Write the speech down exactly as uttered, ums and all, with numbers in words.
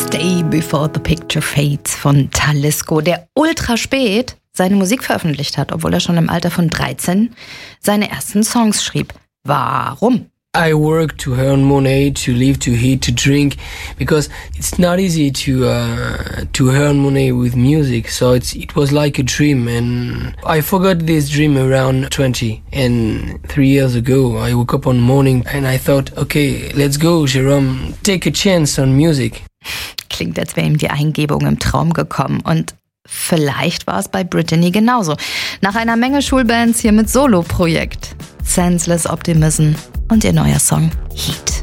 Day Before the Picture Fades von Talisco, der ultra spät seine Musik veröffentlicht hat, obwohl er schon im Alter von dreizehn seine ersten Songs schrieb. Warum? I work to earn money, to live, to eat, to drink, because it's not easy to uh, to earn money with music. So it's it was like a dream, and I forgot this dream around twenty. And three years ago, I woke up one morning and I thought, okay, let's go, Jérôme, take a chance on music. Klingt, als wäre ihm die Eingebung im Traum gekommen. Und vielleicht war es bei Brittany genauso. Nach einer Menge Schulbands hier mit Solo-Projekt. Senseless Optimism und ihr neuer Song Heat.